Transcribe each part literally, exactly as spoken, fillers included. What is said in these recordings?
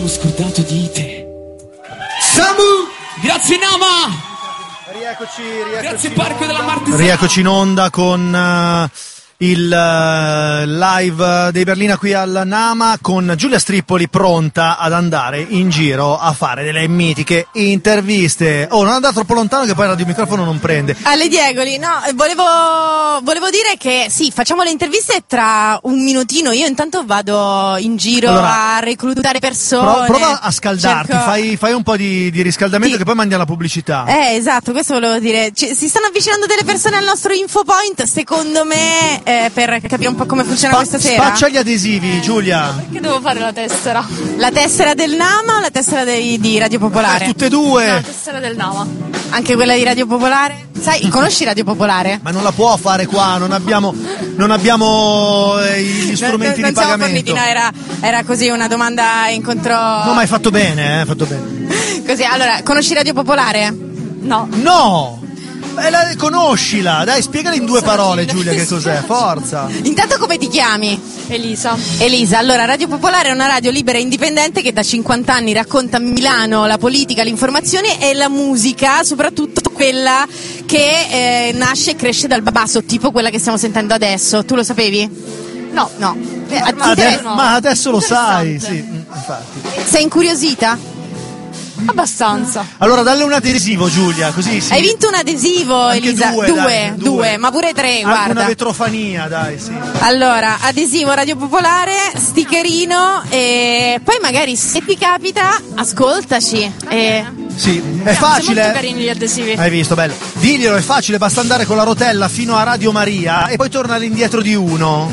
sono scordato di te. Samu! Grazie Nama! Rieccoci, rieccoci. Grazie Parco della Martesana. Rieccoci in onda con uh, il uh, live dei Berlina qui al Nama, con Giulia Strippoli pronta ad andare in giro a fare delle mitiche interviste. Oh, non andare troppo lontano che poi il radiomicrofono non prende. Alle Diegoli, no, volevo, volevo dire che sì, facciamo le interviste tra un minutino, io intanto vado in giro allora, a reclutare persone. Pro, prova a scaldarti, cerco... fai, fai un po' di, di riscaldamento sì. Che poi mandi alla pubblicità. Eh, esatto, questo volevo dire. Ci, si stanno avvicinando delle persone al nostro infopoint, secondo me, eh, per capire un po' come funziona Spa- questa sera. Spaccia gli adesivi, Giulia. Perché devo fare la tessera? La tessera del Nama o la tessera dei, di Radio Popolare? Eh, tutte e due. No, la tessera del Nama. Anche quella di Radio Popolare? Sai, conosci Radio Popolare? Ma non la può fare qua, non abbiamo, non abbiamo eh, gli strumenti non, non di pagamento. No, era, era così una domanda incontro. No, ma hai fatto bene, eh, hai fatto bene. Così, allora, conosci Radio Popolare? No. No! Beh, la, conoscila, dai, spiegale in due Sono parole, timida. Giulia, che cos'è, forza. Intanto come ti chiami? Elisa. Elisa, allora Radio Popolare è una radio libera e indipendente che da cinquanta anni racconta Milano, la politica, l'informazione e la musica, soprattutto quella che eh, nasce e cresce dal basso, tipo quella che stiamo sentendo adesso. Tu lo sapevi? No. No. Eh, Ma, ti ade- interessa? ma adesso lo sai, Interessante. sì, infatti. Sei incuriosita? Abbastanza. Allora, dalle un adesivo, Giulia, così sì. Hai vinto un adesivo, Anche Elisa? due, due, dai, due. due, ma pure tre, Anche guarda. una vetrofania, dai, sì. Allora, adesivo Radio Popolare, stickerino e poi magari se ti capita, ascoltaci. E... Sì, è Sono molto facile. carini gli adesivi. Hai visto, bello. Diglielo, è facile, basta andare con la rotella fino a Radio Maria e poi torna all'indietro di uno.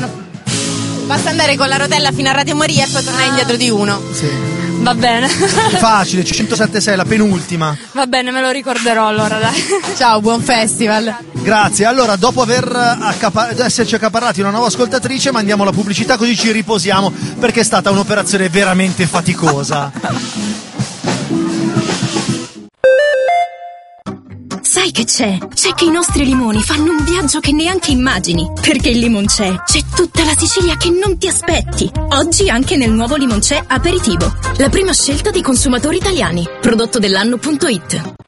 Basta andare con la rotella fino a Radio Maria e poi tornare indietro di uno. Sì. Va bene. È facile, centosette sei, la penultima. Va bene, me lo ricorderò allora, dai. Ciao, buon festival. Grazie. Allora, dopo aver accapa- esserci accaparrati una nuova ascoltatrice, mandiamo la pubblicità così ci riposiamo, perché è stata un'operazione veramente faticosa. Sai che c'è? C'è che i nostri limoni fanno un viaggio che neanche immagini. Perché il Limoncè c'è tutta la Sicilia che non ti aspetti. Oggi anche nel nuovo Limoncè Aperitivo. La prima scelta dei consumatori italiani. Prodotto dell'anno punto it.